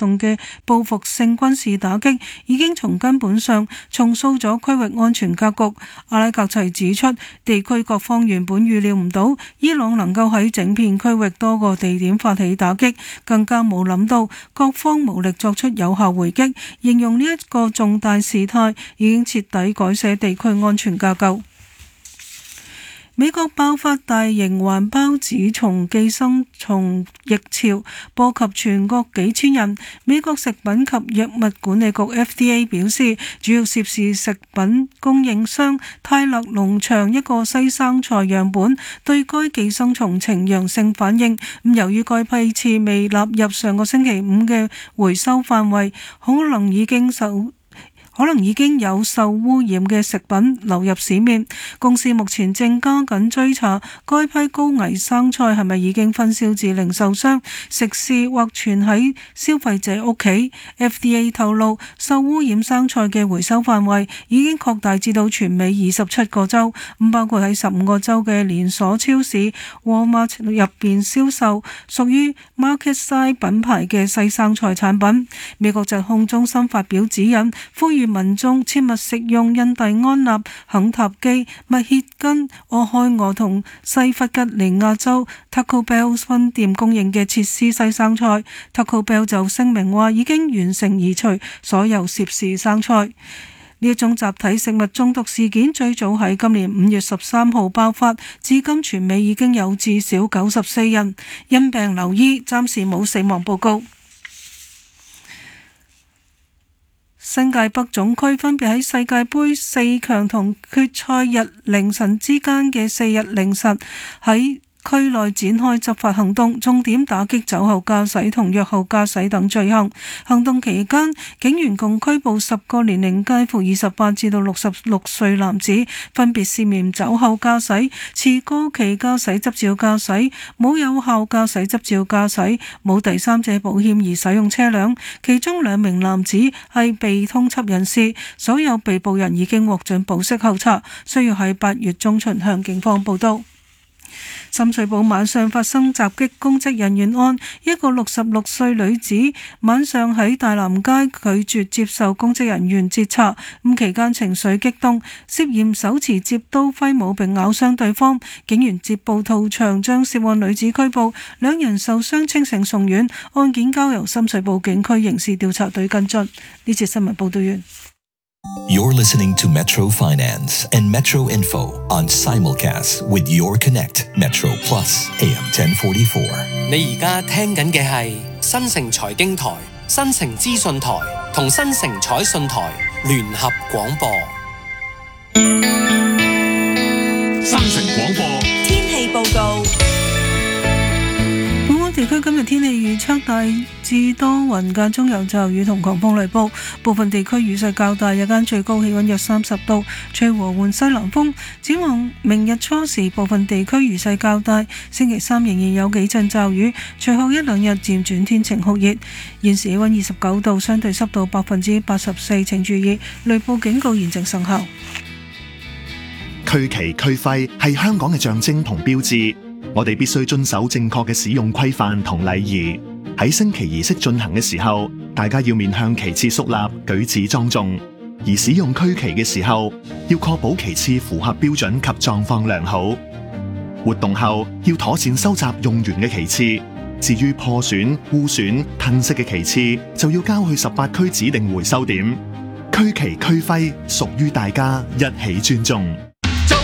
動嘅報復性軍事打擊，已經從根本上重塑咗區域安全格局。阿拉格齊指出，地區各方原本預料唔到伊朗能夠喺整片區域多個地點發起打擊，更加冇諗到各方無力作出有效回擊，形容呢一個重大事態已經徹底改寫地區安全架構。美國爆發大型環孢子蟲寄生蟲疫潮，波及全國幾千人。美國食品及藥物管理局 FDA 表示，主要涉事食品供應商泰勒農場一個西生菜樣本對該寄生蟲呈陽性反應。由於該批次未納入上個星期五嘅回收範圍，可能已經有受污染嘅食品流入市面。公司目前正加緊追查該批高危生菜係咪已經分銷至零售商、食肆或存喺消費者屋企。FDA 透露，受污染生菜嘅回收範圍已經擴大至到全美27個州，包括喺15個州嘅連鎖超市 Walmart 入邊銷售屬於 Marketside 品牌嘅西生菜產品。美國疾控中心發表指引，呼籲民眾切勿食用印第安納、肯塔基、密歇根、俄亥俄同西弗吉尼亞州 Taco Bell 分店供應嘅切絲西生菜。Taco Bell 就聲明話已經完成移除所有涉事生菜。呢一種集體食物中毒事件最早喺今年5月13號爆發，至今全美已經有至少94人因病留醫，暫時冇死亡報告。新界北總區分別喺世界盃4強同決賽日凌晨之間嘅4日凌晨喺區內展開執法行動，重點打擊酒後駕駛同藥後駕駛等罪行。行動期間，警員共拘捕10個年齡介乎28至到66歲男子，分別涉嫌酒後駕駛、持過期駕駛執照駕駛、冇有效駕駛執照駕駛、冇第三者保險而使用車輛。其中2名男子係被通緝人士，所有被捕人已經獲准保釋候查，需要喺8月中旬向警方報到。深水埗晚上發生襲擊公職人員案，一個66歲女子晚上喺大南街拒絕接受公職人員截查，期間情緒激動，涉嫌手持摺刀揮舞並咬傷對方。警員接報到場，將涉案女子拘捕，2人受傷清醒送院，案件交由深水埗警區刑事調查隊跟進。呢節新聞報道完。 You're listening to Metro Finance and Metro Info on simulcast with Your Connect Metro Plus AM 1044。 你而家聽緊嘅係新城財經台、新城資訊台同新城彩訊台聯合廣播。 新城廣播天氣報告。 地區今日天氣預測大致多雲，間中有驟雨同狂風雷暴，部分地區雨勢較大，日間最高氣溫約30度，吹和緩西南風。展望明日初時，部分地區雨勢較大，星期三仍然有幾陣驟雨，隨後1-2日漸轉天晴酷熱。現時氣溫29度，相對濕度84%，請注意雷暴警告現正生效。 區旗區徽係香港嘅象徵同標誌。我哋必須遵守正確嘅使用規範同禮儀。喺升旗儀式進行嘅時候，大家要面向旗幟肅立，舉止莊重。而使用區旗嘅時候，要確保旗幟符合標準及狀況良好。活動後要妥善收集用完嘅旗幟。至於破損、污損、褪色嘅旗幟，就要交去18區指定回收點。區旗區徽屬於大家，一起尊重。